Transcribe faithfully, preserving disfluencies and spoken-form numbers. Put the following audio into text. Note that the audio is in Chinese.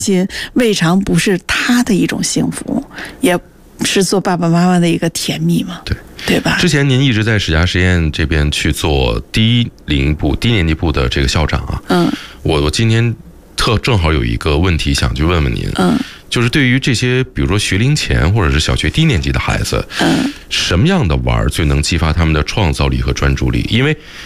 心，未尝不是他的一种幸福，也是做爸爸妈妈的一个甜蜜嘛？ 对， 对吧？ 之前您一直在史家实验这边去做低龄部、低年级部的这个校长啊。 嗯， 我我今天特正好有一个问题想去问问您。 嗯， 就是对于这些比如说学龄前或者是小学低年级的孩子， 嗯， 什么样的玩最能激发他们的创造力和专注力？因为